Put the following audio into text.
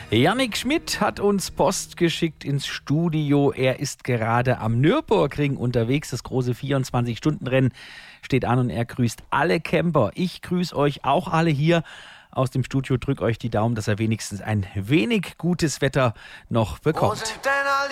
Yannick Schmidt hat uns Post geschickt ins Studio. Er ist gerade am Nürburgring unterwegs. Das große 24-Stunden-Rennen steht an und er grüßt alle Camper. Ich grüße euch auch alle hier aus dem Studio. Drück euch die Daumen, dass er wenigstens ein wenig gutes Wetter noch bekommt.